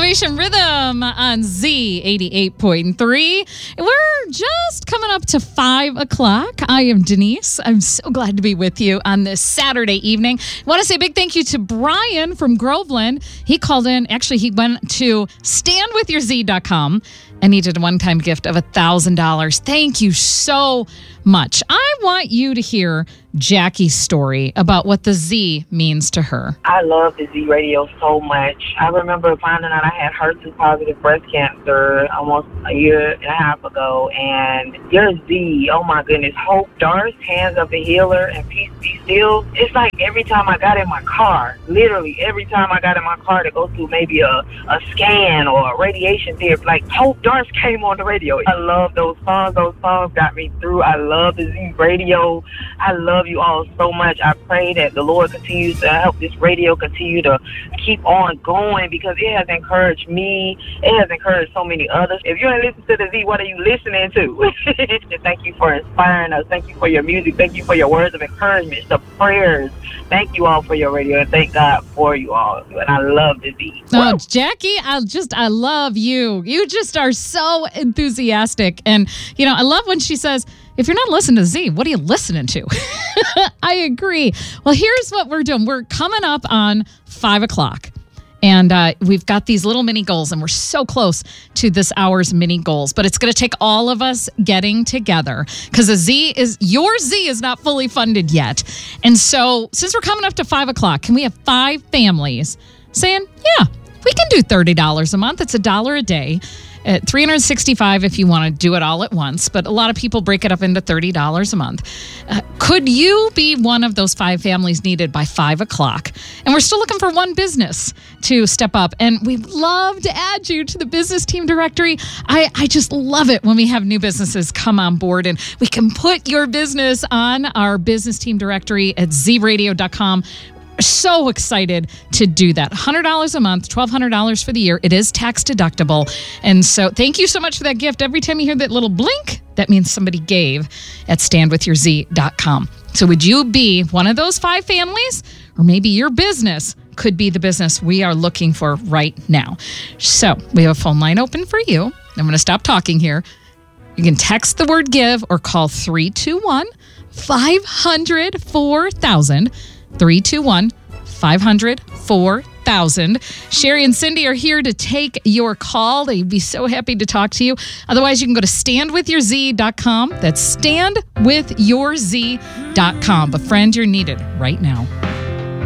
Operation Rhythm on Z88.3. We're just coming up to 5 o'clock. I am Denise. I'm so glad to be with you on this Saturday evening. I want to say a big thank you to Brian from Groveland. He called in. Actually, he went to standwithyourz.com and he did a one-time gift of $1,000. Thank you so much. I want you to hear Jackie's story about what the Z means to her. I love the Z Radio so much. I remember finding out I had HER2-positive breast cancer almost a year and a half ago, and your Z, oh my goodness, Hope Darst, Hands of the Healer, and Peace Be Still. It's like every time I got in my car, literally every time I got in my car to go through maybe a scan or a radiation therapy, like Hope Darst came on the radio. I love those songs. Those songs got me through. I love the Z Radio. I love you all so much. I pray that the Lord continues to help this radio continue to keep on going, because it has encouraged me. It has encouraged so many others. If you ain't listen to the Z, what are you listening to? Thank you for inspiring us. Thank you for your music. Thank you for your words of encouragement, the prayers. Thank you all for your radio, and thank God for you all. And I love the Z. Oh, Jackie, I love you. You just are so enthusiastic. And, I love when she says, if you're not listening to Z, what are you listening to? I agree. Well, here's what we're doing. We're coming up on 5 o'clock. And we've got these little mini goals, and we're so close to this hour's mini goals. But it's going to take all of us getting together, because your Z is not fully funded yet. And so since we're coming up to 5 o'clock, can we have 5 families saying, yeah, we can do $30 a month. It's $1 a day. At $365 if you want to do it all at once, but a lot of people break it up into $30 a month. Could you be one of those 5 families needed by 5 o'clock? And we're still looking for one business to step up, and we'd love to add you to the business team directory. I just love it when we have new businesses come on board, and we can put your business on our business team directory at zradio.com. So excited to do that. $100 a month, $1,200 for the year. It is tax deductible. And so thank you so much for that gift. Every time you hear that little blink, that means somebody gave at standwithyourz.com. So would you be one of those 5 families? Or maybe your business could be the business we are looking for right now. So we have a phone line open for you. I'm going to stop talking here. You can text the word give or call 321-500-4000. 321-500-4000. Sherry and Cindy are here to take your call. They'd be so happy to talk to you. Otherwise, you can go to standwithyourz.com. That's standwithyourz.com. But friend, you're needed right now.